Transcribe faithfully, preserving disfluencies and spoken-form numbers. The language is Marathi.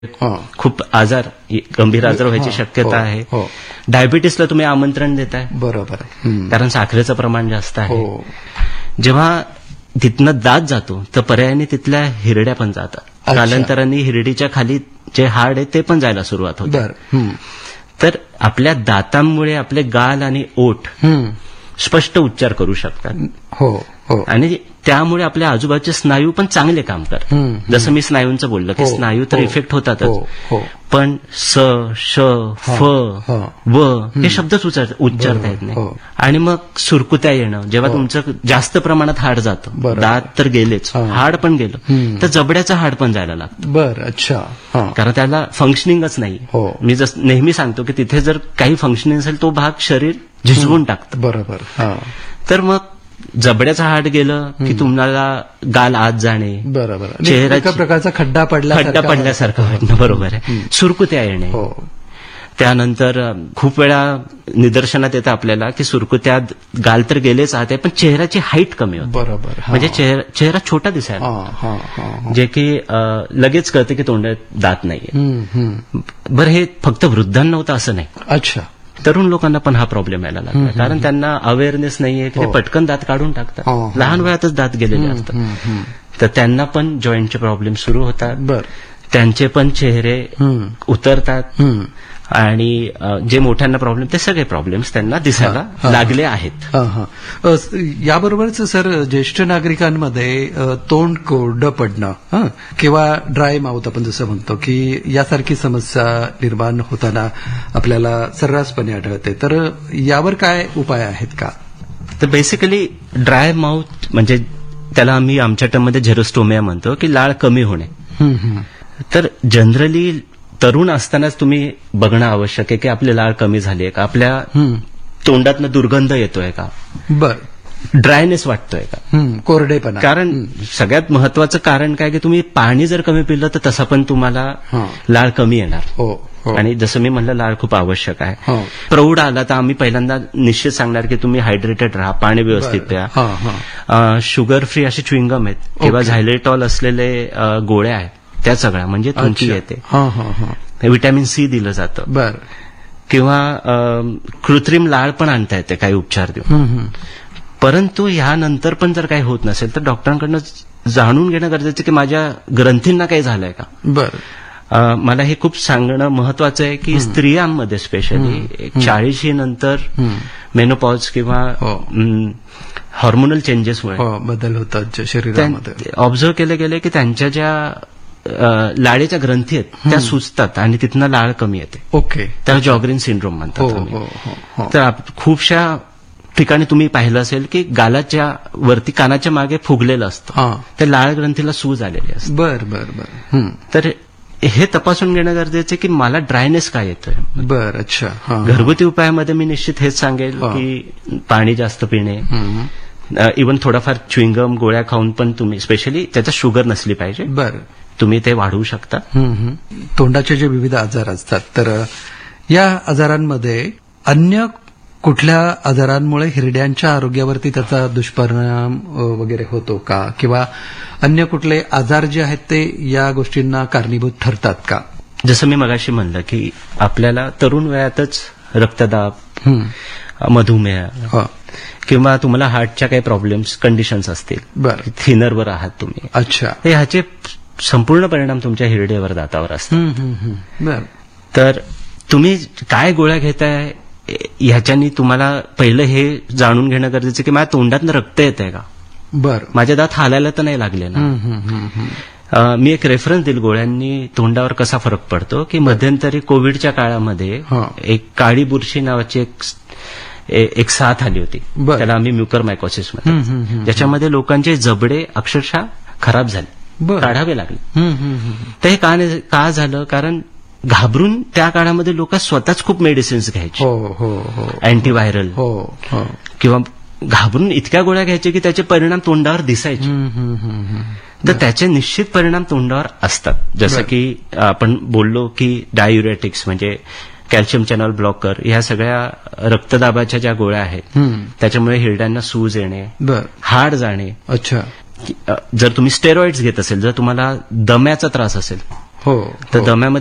खूप आजार गंभीर आजार व्हायची शक्यता आहे. डायबिटीसला तुम्ही आमंत्रण देताय, बरोबर, कारण साखरेचं प्रमाण जास्त आहे. जेव्हा तिथनं दात जातो तर पर्यायाने तिथल्या हिरड्या पण जातात. कालांतराने हिरडीच्या खाली जे हाड आहे ते पण जायला सुरुवात होते. तर आपल्या दातांमुळे आपले गाल आणि ओठ स्पष्ट उच्चार करू शकतात. हो हो आणि त्यामुळे आपल्या आजूबाजूचे स्नायू पण चांगले काम करतात. जसं मी स्नायूंचं बोललो की स्नायू तर इफेक्ट होतातच, पण स श फ व हे शब्दच उच्चारता येत नाही. आणि मग सुरकुत्या येणं, जेव्हा तुमचं जास्त प्रमाणात हाड जातं, दात तर गेलेच, हाड पण गेलं, तर जबड्याचं हाड पण जायला लागतं. बरं, अच्छा. कारण त्याला फंक्शनिंगच नाही. मी जसं नेहमी सांगतो की तिथे जर काही फंक्शनिंग असेल तो भाग शरीर झिजवून टाकतं. बरोबर. तर मग जबड्याचं हाड गेलं की तुम्हाला गाल आत जाणे, बरोबर, चेहरा एका प्रकारचा खड्डा पडला खड्डा पडल्यासारखं वाटणं, बरोबर आहे. सुरकुत्या येणे, त्यानंतर खूप वेळा निदर्शनात येतं आपल्याला की सुरकुत्यात गाल तर गेलेच आत आहे, पण चेहऱ्याची हाईट कमी होते. बरोबर, म्हणजे चेहरा छोटा दिसायला, जे की लगेच कळतं की तोंडात दात नाहीये. बरं, हे फक्त वृद्धांना होतं असं नाही. अच्छा. तरुण लोकांना पण हा प्रॉब्लेम यायला लागला, कारण त्यांना अवेअरनेस नाहीये, ते पटकन दात काढून टाकतात, लहान वयातच दात गेलेले असतात. तर त्यांना पण जॉईंटचे प्रॉब्लेम सुरू होतात, त्यांचे पण चेहरे उतरतात, आणि जे मोठ्यांना प्रॉब्लेम ते सगळे प्रॉब्लेम्स त्यांना दिसायला लागले आहेत. याबरोबरच सर, ज्येष्ठ नागरिकांमध्ये तोंड कोरडं पडणं किंवा ड्राय माउथ आपण जसं म्हणतो की यासारखी समस्या निर्माण होताना आपल्याला सर्रासपणे आढळते, तर यावर काय उपाय आहेत का? तर बेसिकली ड्राय माउथ म्हणजे त्याला आम्ही आमच्या टर्ममध्ये झेरोस्टोमिया म्हणतो, की लाळ कमी होणे. तर जनरली तरुण असतानाच तुम्ही बघणं आवश्यक आहे की आपली लाळ कमी झाली आहे का, आपल्या तोंडातनं दुर्गंध येतोय का, बर ड्रायनेस वाटतोय का, कोरडेपणा. कारण सगळ्यात महत्वाचं कारण काय की तुम्ही पाणी जर कमी पिलं तर तसं पण तुम्हाला लाळ कमी येणार. आणि जसं मी म्हणलं, लाळ खूप आवश्यक आहे. प्रौढ आला तर आम्ही पहिल्यांदा निश्चित सांगणार की तुम्ही हायड्रेटेड राहा, पाणी व्यवस्थित प्या, शुगर फ्री असे च्युइंगम आहेत किंवा झायलेटॉल असलेले गोळ्या आहेत, त्या सगळ्या म्हणजे तुमची येते. व्हिटॅमिन सी दिलं जातं, बर, किंवा कृत्रिम लाळ पण आणता येते काही उपचार देऊन. परंतु ह्यानंतर पण जर काही होत नसेल तर डॉक्टरांकडनं जाणून घेणं गरजेचं की माझ्या ग्रंथींना काही झालंय का. बर, मला हे खूप सांगणं महत्वाचं आहे की स्त्रियांमध्ये स्पेशली चाळीशी नंतर मेनोपॉज किंवा हॉर्मोनल चेंजेसमुळे बदल होतात शरीरामध्ये, ऑब्झर्व केले गेले की त्यांच्या ज्या लाळेच्या ग्रंथी आहेत त्या सुचतात आणि तिथनं लाळ कमी येते. ओके. त्याला जॉग्रीन सिंड्रोम म्हणतात. तर खूपशा ठिकाणी तुम्ही पाहिलं असेल की गालाच्या वरती कानाच्या मागे फुगलेलं असतं, त्या लाळ ग्रंथीला सूज आलेली असते. बर बर बर. तर हे तपासून घेणं गरजेचं आहे की मला ड्रायनेस काय येतोय. बर, अच्छा. घरगुती उपायामध्ये मी निश्चित हेच सांगेल की पाणी जास्त पिणे, इव्हन थोडाफार च्युइंगम गोळ्या खाऊन पण तुम्ही, स्पेशली त्याच्यात शुगर नसली पाहिजे, बर, तुम्ही ते वाढवू शकता. तोंडाचे जे विविध आजार असतात, तर या आजारांमध्ये अन्य कुठल्या आजारांमुळे हिरड्यांच्या आरोग्यावरती त्याचा दुष्परिणाम वगैरे होतो का, किंवा अन्य कुठले आजार जे आहेत ते या गोष्टींना कारणीभूत ठरतात का? जसं मी मगाशी म्हणलं की आपल्याला तरुण वयातच रक्तदाब, मधुमेह किंवा तुम्हाला हार्टच्या काही प्रॉब्लेम्स कंडिशन्स असतील, बरं, थिनरवर आहात तुम्ही, अच्छा, ह्याचे संपूर्ण परिणाम तुमच्या हिरडेवर, दातावर असतात. तर तुम्ही काय गोळ्या घेताय ह्याच्यानी तुम्हाला पहिलं हे जाणून घेणं गरजेचं की माझ्या तोंडातनं रक्त येत आहे का, बरं, माझ्या दात हालायला तर नाही लागले ना. मी एक रेफरन्स दिल गोळ्यांनी तोंडावर कसा फरक पडतो की मध्यंतरी कोविडच्या काळामध्ये एक काळी बुरशी नावाची एक एक साथ आली होती, त्याला आम्ही म्युकर मायकोसिस म्हणतो, ज्याच्यामध्ये लोकांचे जबडे अक्षरशः खराब झाले, काढावे लागले. तर हे का झालं, कारण घाबरून त्या काळामध्ये लोक स्वतःच खूप मेडिसिन्स घ्यायचे, अँटीव्हायरल, किंवा घाबरून इतक्या गोळ्या घ्यायचे की त्याचे परिणाम तोंडावर दिसायचे. तर त्याचे निश्चित परिणाम तोंडावर असतात. जसं की आपण बोललो की डायुरेटिक्स म्हणजे कॅल्शियम चॅनल ब्लॉकर, ह्या सगळ्या रक्तदाबाच्या ज्या गोळ्या आहेत त्याच्यामुळे हिरड्यांना सूज येणे, हाड जाणे. अच्छा. जर तुम्ही स्टेरॉइड्स घेत असेल, जर तुम्हाला दम्याचा त्रास असेल हो तर दम्यामध्ये